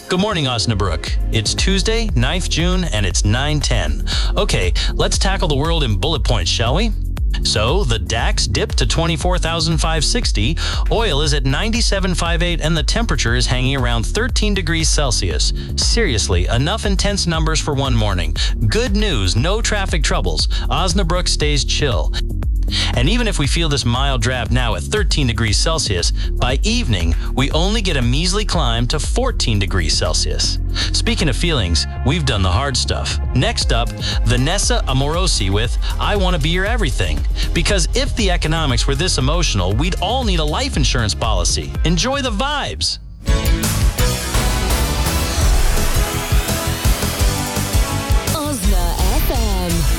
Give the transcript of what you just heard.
Good morning, Osnabrück. It's Tuesday, 9th June, and it's 9:10. Okay, let's tackle the world in bullet points, shall we? So, the DAX dipped to 24,560, oil is at 97.58, and the temperature is hanging around 13 degrees Celsius. Seriously, enough intense numbers for one morning. Good news, no traffic troubles. Osnabrück stays chill. And even if we feel this mild draft now at 13 degrees Celsius, by evening, we only get a measly climb to 14 degrees Celsius. Speaking of feelings, we've done the hard stuff. Next up, Vanessa Amorosi with I Want to Be Your Everything. Because if the economics were this emotional, we'd all need a life insurance policy. Enjoy the vibes. Osna FM.